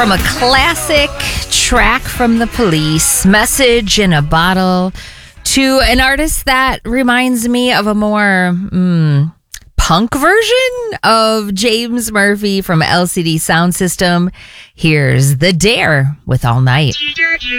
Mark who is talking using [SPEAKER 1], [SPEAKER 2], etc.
[SPEAKER 1] From a classic track from the Police, Message in a Bottle, to an artist that reminds me of a more punk version of James Murphy from LCD Sound System. Here's The Dare with All Night.